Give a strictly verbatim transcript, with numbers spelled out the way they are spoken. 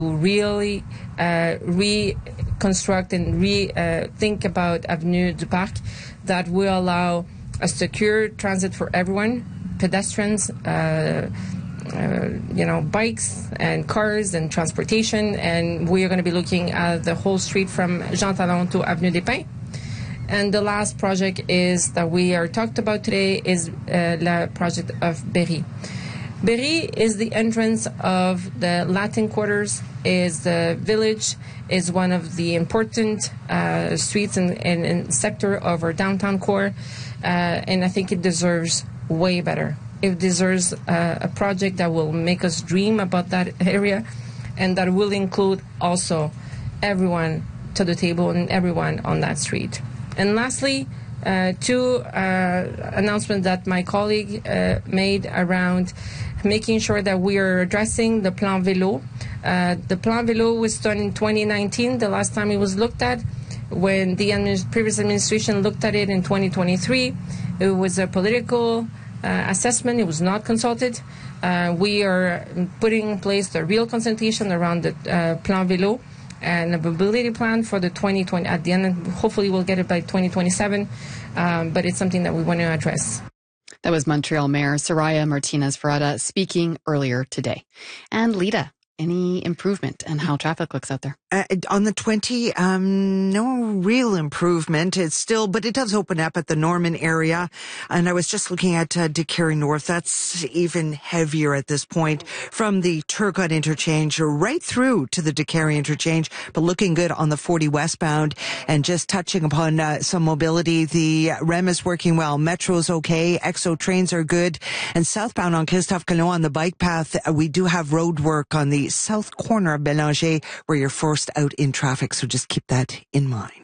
really uh, reconstruct and re-think uh, about Avenue du Parc that will allow a secure transit for everyone, pedestrians, uh, uh, you know, bikes and cars and transportation. And we are going to be looking at the whole street from Jean Talon to Avenue des Pins. And the last project is that we are talked about today is uh, the project of Berry. Berry is the entrance of the Latin quarters, is the village, is one of the important uh, streets and, and, and sector of our downtown core, uh, and I think it deserves way better. It deserves uh, a project that will make us dream about that area, and that will include also everyone to the table and everyone on that street. And lastly, uh, two uh, announcements that my colleague uh, made around making sure that we are addressing the Plan Vélo. Uh, the Plan Vélo was done in twenty nineteen, the last time it was looked at. When the administ- previous administration looked at it in twenty twenty-three, it was a political uh, assessment. It was not consulted. Uh, we are putting in place the real consultation around the uh, Plan Vélo and a mobility plan for the twenty twenty. At the end, hopefully we'll get it by twenty twenty-seven, um, but it's something that we want to address. That was Montreal Mayor Soraya Martinez-Varada speaking earlier today. And Lita, any improvement in how traffic looks out there? Uh, on the twenty, um, no real improvement. It's still, but it does open up at the Norman area. And I was just looking at uh, Decarie North. That's even heavier at this point from the Turcotte interchange right through to the Decarie interchange, but looking good on the forty westbound. And just touching upon uh, some mobility, the R E M is working well. Metro's okay. X O trains are good. And southbound on Christophe Colomb on the bike path, uh, we do have road work on the south corner of Bélanger where you're forced out in traffic. So just keep that in mind.